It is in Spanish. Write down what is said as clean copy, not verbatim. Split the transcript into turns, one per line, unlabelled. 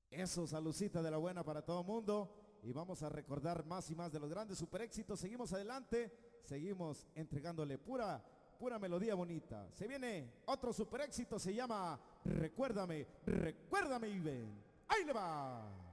Eso, saludcita de la buena para todo el mundo. Y vamos a recordar más y más de los grandes super éxitos. Seguimos adelante, seguimos entregándole pura melodía bonita. Se viene otro super éxito, se llama Recuérdame, recuérdame, Iben. ¡Ahí le va!